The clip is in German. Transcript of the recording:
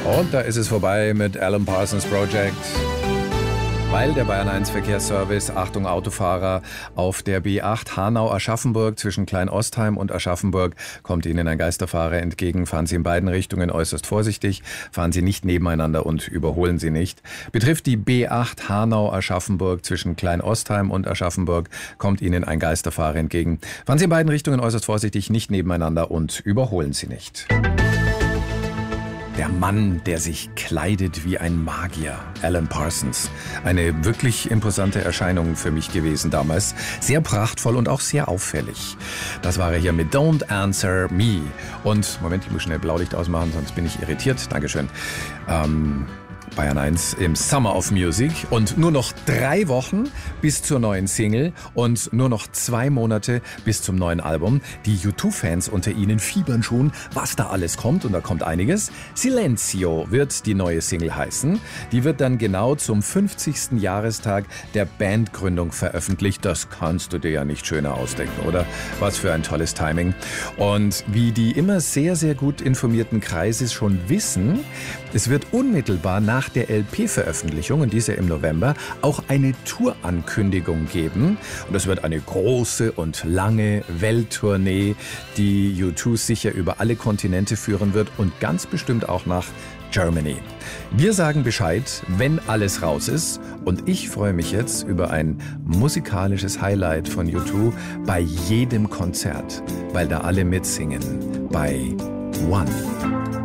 Und da ist es vorbei mit Alan Parsons Project. Weil der Bayern 1 Verkehrsservice, Achtung Autofahrer, auf der B8 Hanau-Aschaffenburg zwischen Klein-Ostheim und Aschaffenburg kommt Ihnen ein Geisterfahrer entgegen. Fahren Sie in beiden Richtungen äußerst vorsichtig, fahren Sie nicht nebeneinander und überholen Sie nicht. Betrifft die B8 Hanau-Aschaffenburg zwischen Klein-Ostheim und Aschaffenburg kommt Ihnen ein Geisterfahrer entgegen. Fahren Sie in beiden Richtungen äußerst vorsichtig, nicht nebeneinander und überholen Sie nicht. Der Mann, der sich kleidet wie ein Magier, Alan Parsons. Eine wirklich imposante Erscheinung für mich gewesen damals. Sehr prachtvoll und auch sehr auffällig. Das war er hier mit Don't Answer Me. Und, Moment, ich muss schnell Blaulicht ausmachen, sonst bin ich irritiert. Dankeschön. Bayern 1 im Summer of Music und nur noch 3 Wochen bis zur neuen Single und nur noch 2 Monate bis zum neuen Album. Die U2-Fans unter Ihnen fiebern schon, was da alles kommt und da kommt einiges. Silenzio wird die neue Single heißen. Die wird dann genau zum 50. Jahrestag der Bandgründung veröffentlicht. Das kannst du dir ja nicht schöner ausdenken, oder? Was für ein tolles Timing. Und wie die immer sehr, sehr gut informierten Kreise schon wissen, es wird unmittelbar nach der LP-Veröffentlichung, und diese im November, auch eine Tour-Ankündigung geben. Und es wird eine große und lange Welttournee, die U2 sicher über alle Kontinente führen wird und ganz bestimmt auch nach Germany. Wir sagen Bescheid, wenn alles raus ist. Und ich freue mich jetzt über ein musikalisches Highlight von U2 bei jedem Konzert, weil da alle mitsingen. Bei One.